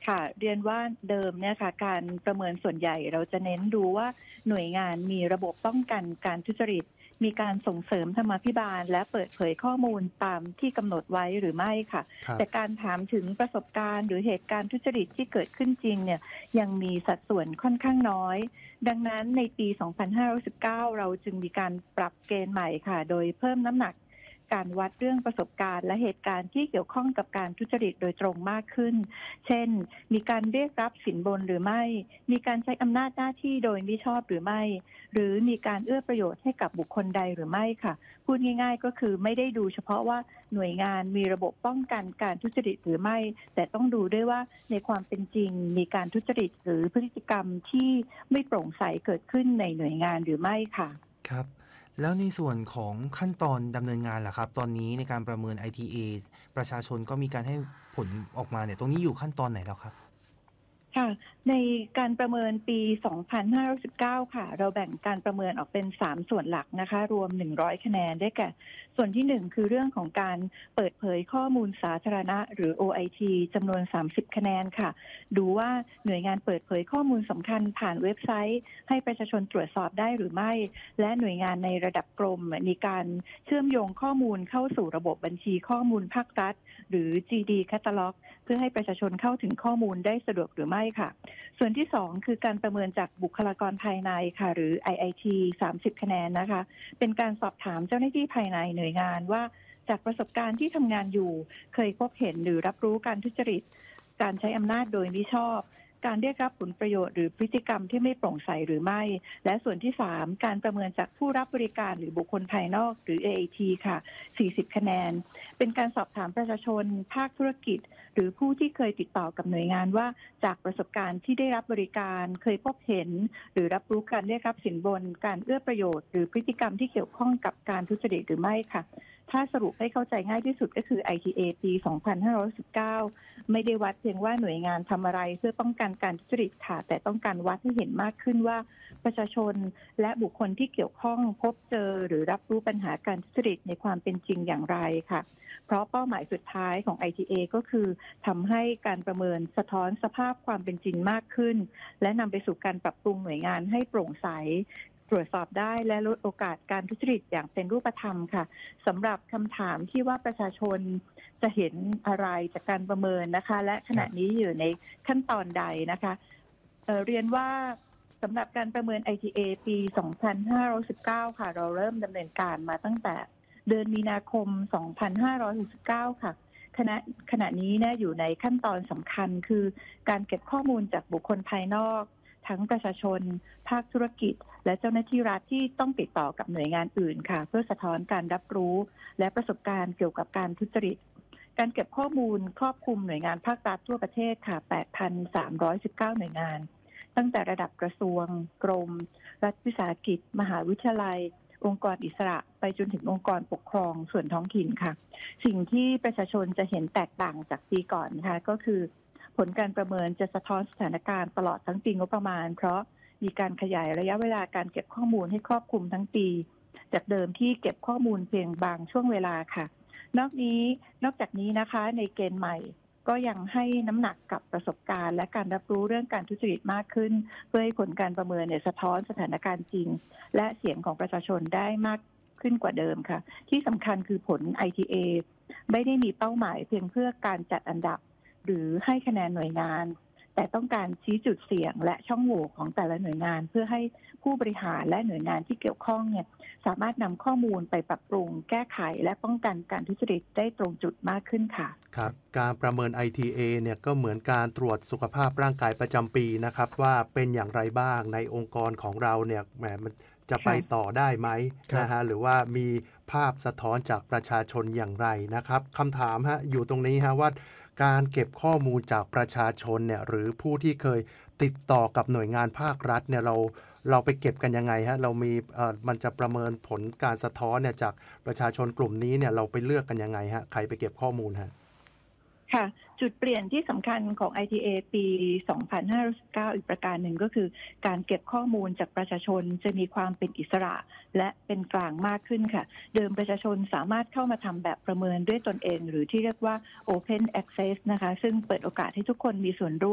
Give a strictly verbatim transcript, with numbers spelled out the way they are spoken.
ค่ะเรียนว่าเดิมเนี่ยค่ะการประเมินส่วนใหญ่เราจะเน้นดูว่าหน่วยงานมีระบบป้องกันการทุจริตมีการส่งเสริมธรรมาภิบาลและเปิดเผยข้อมูลตามที่กำหนดไว้หรือไม่ค่ะครับแต่การถามถึงประสบการณ์หรือเหตุการณ์ทุจริตที่เกิดขึ้นจริงเนี่ยยังมีสัดส่วนค่อนข้างน้อยดังนั้นในปี สองพันห้าร้อยสิบเก้า เราจึงมีการปรับเกณฑ์ใหม่ค่ะโดยเพิ่มน้ำหนักการวัดเรื่องประสบการณ์และเหตุการณ์ที่เกี่ยวข้องกับการทุจริตโดยตรงมากขึ้นเช่นมีการเรียกรับสินบนหรือไม่มีการใช้อำนาจหน้าที่โดยมิชอบหรือไม่หรือมีการเอื้อประโยชน์ให้กับบุคคลใดหรือไม่ค่ะพูดง่ายๆก็คือไม่ได้ดูเฉพาะว่าหน่วยงานมีระบบป้องกันการทุจริตหรือไม่แต่ต้องดูด้วยว่าในความเป็นจริงมีการทุจริตหรือพฤติกรรมที่ไม่โปร่งใสเกิดขึ้นในหน่วยงานหรือไม่ค่ะครับแล้วในส่วนของขั้นตอนดำเนินงานล่ะครับตอนนี้ในการประเมิน ไอ ที เอ ประชาชนก็มีการให้ผลออกมาเนี่ยตรงนี้อยู่ขั้นตอนไหนแล้วครับค่ะในการประเมินปี สองพันห้าร้อยสิบเก้า ค่ะเราแบ่งการประเมินออกเป็น สาม ส่วนหลักนะคะรวม หนึ่งร้อย คะแนนได้แก่ส่วนที่ หนึ่ง คือเรื่องของการเปิดเผยข้อมูลสาธารณะหรือ โอ ไอ ที จำนวน สามสิบ คะแนนค่ะดูว่าหน่วยงานเปิดเผยข้อมูลสำคัญผ่านเว็บไซต์ให้ประชาชนตรวจสอบได้หรือไม่และหน่วยงานในระดับกรมมีการเชื่อมโยงข้อมูลเข้าสู่ระบบบัญชีข้อมูลภาครัฐหรือ จี ดี Catalog เพื่อให้ประชาชนเข้าถึงข้อมูลได้สะดวกหรือไม่ค่ะส่วนที่สองคือการประเมินจากบุคลากรภายในค่ะหรือ ไอ ไอ ที สามสิบ คะแนนนะคะเป็นการสอบถามเจ้าหน้าที่ภายในหน่วยงานว่าจากประสบการณ์ที่ทำงานอยู่เคยพบเห็นหรือรับรู้การทุจริตการใช้อำนาจโดยมิชอบการเรียกรับผลประโยชน์หรือพฤติกรรมที่ไม่โปร่งใสหรือไม่และส่วนที่สามการประเมินจากผู้รับบริการหรือบุคคลภายนอกหรือ เอ ไอ ที ค่ะสี่สิบคะแนนเป็นการสอบถามประชาชนภาคธุรกิจหรือผู้ที่เคยติดต่อกับหน่วยงานว่าจากประสบการณ์ที่ได้รับบริการเคยพบเห็นหรือรับรู้การเรียกรับสินบนการเอื้อประโยชน์หรือพฤติกรรมที่เกี่ยวข้องกับการทุจริตหรือไม่ค่ะถ้าสรุปให้เข้าใจง่ายที่สุดก็คือ ไอ ที เอ ปี สองพันห้าร้อยสิบเก้า ไม่ได้วัดเพียงว่าหน่วยงานทำอะไรเพื่อป้องกันการทุจริตค่ะแต่ต้องการวัดให้เห็นมากขึ้นว่าประชาชนและบุคคลที่เกี่ยวข้องพบเจอหรือรับรู้ปัญหาการทุจริตในความเป็นจริงอย่างไรค่ะเพราะเป้าหมายสุดท้ายของ ไอ ที เอ ก็คือทำให้การประเมินสะท้อนสภาพความเป็นจริงมากขึ้นและนำไปสู่การปรับปรุงหน่วยงานให้โปร่งใสตรวจสอบได้และลดโอกาสการทุจริตอย่างเป็นรูปธรรมค่ะสำหรับคำถามที่ว่าประชาชนจะเห็นอะไรจากการประเมินนะคะและขณะนี้อยู่ในขั้นตอนใดนะคะ เอ่อเรียนว่าสำหรับการประเมิน ไอ ที เอ ปี สองพันห้าร้อยสิบเก้า ค่ะเราเริ่มดำเนินการมาตั้งแต่เดือนมีนาคม สองพันห้าร้อยหกสิบเก้า ค่ะขณะขณะนี้เนี่ยอยู่ในขั้นตอนสำคัญคือการเก็บข้อมูลจากบุคคลภายนอกทั้งประชาชนภาคธุรกิจและเจ้าหน้าที่รัฐที่ต้องติดต่อกับหน่วยงานอื่นค่ะเพื่อสะท้อนการรับรู้และประสบการณ์เกี่ยวกับการทุจริตการเก็บข้อมูลครอบคลุมหน่วยงานภาครัฐทั่วประเทศค่ะ แปดพันสามร้อยสิบเก้า หน่วยงานตั้งแต่ระดับกระทรวงกรมรัฐวิสาหกิจมหาวิทยาลัยองค์กรอิสระไปจนถึงองค์กรปกครองส่วนท้องถิ่นค่ะสิ่งที่ประชาชนจะเห็นแตกต่างจากปีก่อนนะคะก็คือผลการประเมินจะสะท้อนสถานการณ์ตลอดทั้งปีงบประมาณเพราะมีการขยายระยะเวลาการเก็บข้อมูลให้ครอบคลุมทั้งปีจากเดิมที่เก็บข้อมูลเพียงบางช่วงเวลาค่ะนอกนี้นอกจากนี้นะคะในเกณฑ์ใหม่ก็ยังให้น้ำหนักกับประสบการณ์และการรับรู้เรื่องการทุจริตมากขึ้นเพื่อให้ผลการประเมินเนี่ยสะท้อนสถานการณ์จริงและเสียงของประชาชนได้มากขึ้นกว่าเดิมค่ะที่สำคัญคือผล ไอ ที เอ ไม่ได้มีเป้าหมายเพียงเพื่อการจัดอันดับหรือให้คะแนนหน่วยงานแต่ต้องการชี้จุดเสี่ยงและช่องโหว่ของแต่ละหน่วยงานเพื่อให้ผู้บริหารและหน่วยงานที่เกี่ยวข้องเนี่ยสามารถนำข้อมูลไปปรับปรุงแก้ไขและป้องกันการทุจริตได้ตรงจุดมากขึ้นค่ะครับการประเมิน ไอ ที เอ เนี่ยก็เหมือนการตรวจสุขภาพร่างกายประจำปีนะครับว่าเป็นอย่างไรบ้างในองค์กรของเราเนี่ยแหมมันจะไปต่อได้ไหมนะฮะหรือว่ามีภาพสะท้อนจากประชาชนอย่างไรนะครับคำถามฮะอยู่ตรงนี้ฮะว่าการเก็บข้อมูลจากประชาชนเนี่ยหรือผู้ที่เคยติดต่อกับหน่วยงานภาครัฐเนี่ยเราเราไปเก็บกันยังไงฮะเรามีเอ่อมันจะประเมินผลการสะท้อนเนี่ยจากประชาชนกลุ่มนี้เนี่ยเราไปเลือกกันยังไงฮะใครไปเก็บข้อมูลฮะค่ะจุดเปลี่ยนที่สำคัญของ ไอ ที เอ ปี สองพันห้าร้อยสิบเก้า อีกประการหนึ่งก็คือการเก็บข้อมูลจากประชาชนจะมีความเป็นอิสระและเป็นกลางมากขึ้นค่ะเดิมประชาชนสามารถเข้ามาทำแบบประเมินด้วยตนเองหรือที่เรียกว่า Open Access นะคะซึ่งเปิดโอกาสให้ทุกคนมีส่วนร่วม